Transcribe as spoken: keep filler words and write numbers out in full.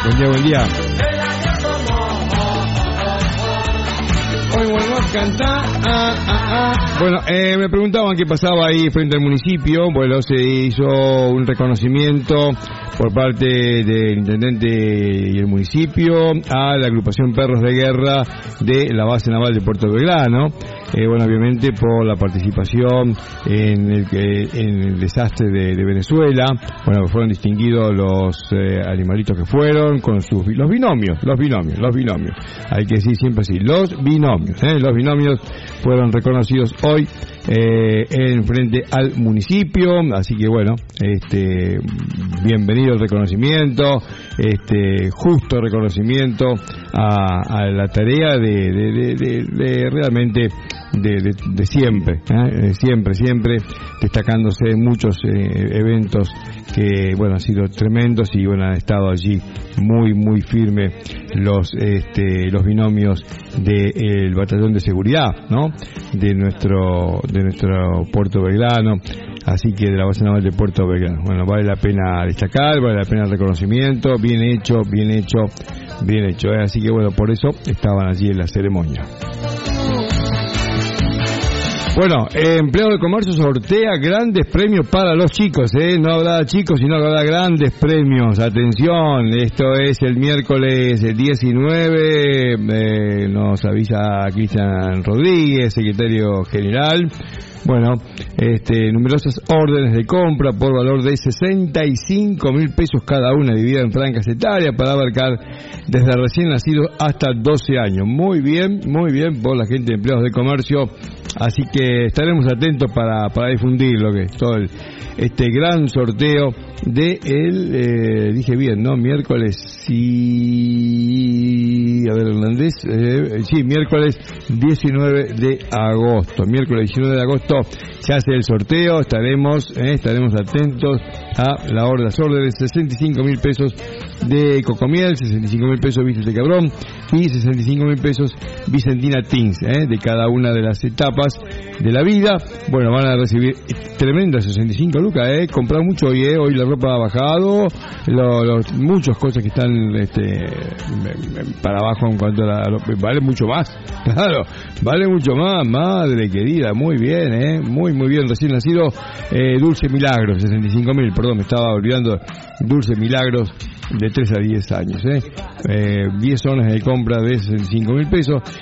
Buen día, buen día. Hoy vuelvo a cantar. Ah, ah, ah. Bueno, eh, me preguntaban qué pasaba ahí frente al municipio. Bueno, se hizo un reconocimiento por parte del intendente y el municipio a la agrupación Perros de Guerra de la base naval de Puerto Belgrano. Eh, bueno, obviamente por la participación en el, en el desastre de, de Venezuela. Bueno, fueron distinguidos los eh, animalitos que fueron con sus los binomios, los binomios, los binomios. Hay que decir siempre así, los binomios, ¿eh? Los binomios fueron reconocidos hoy eh, en frente al municipio, así que bueno, este bienvenido el reconocimiento, este justo reconocimiento a, a la tarea de, de, de, de, de realmente de, de, de siempre, ¿eh? siempre, siempre destacándose en muchos eh, eventos que bueno han sido tremendos y bueno han estado allí muy muy firme los este los binomios del de, batallón de seguridad, ¿no? de nuestro de nuestro Puerto Belgrano, así que de la base naval de Puerto Belgrano. Bueno, vale la pena destacar, vale la pena el reconocimiento, bien hecho, bien hecho, bien hecho, ¿eh? Así que bueno, por eso estaban allí en la ceremonia. Bueno, eh, Empleados de Comercio sortea grandes premios para los chicos, ¿eh? No habrá chicos, sino que habrá grandes premios. Atención, esto es el miércoles diecinueve, eh, nos avisa Cristian Rodríguez, secretario general. Bueno, este, numerosas órdenes de compra por valor de sesenta y cinco mil pesos cada una, dividida en franjas etarias para abarcar desde recién nacidos hasta doce años. Muy bien, muy bien por la gente de Empleados de Comercio. Así que estaremos atentos para, para difundir lo que es todo el, este gran sorteo de el, eh, dije bien, ¿no? Miércoles, sí, a ver, Hernández, eh, sí, miércoles diecinueve de agosto, miércoles diecinueve de agosto se hace el sorteo, estaremos, eh, estaremos atentos a la hora de las órdenes, sesenta y cinco mil pesos de Cocomiel, sesenta y cinco mil pesos Vicente Cabrón y sesenta y cinco mil pesos Vicentina Tins, eh, de cada una de las etapas de la vida. Bueno, van a recibir tremendas sesenta y cinco lucas, eh, comprar mucho hoy, eh, hoy la ropa ha bajado, lo, lo, muchas cosas que están este, para abajo en cuanto a la, lo, vale mucho más, claro, vale mucho más, madre querida, muy bien, eh, muy muy bien, recién nacido, eh, Dulce Milagros, sesenta y cinco mil, perdón, me estaba olvidando, Dulce Milagros, de tres a diez años, eh, eh diez zonas de compra de sesenta y cinco mil pesos,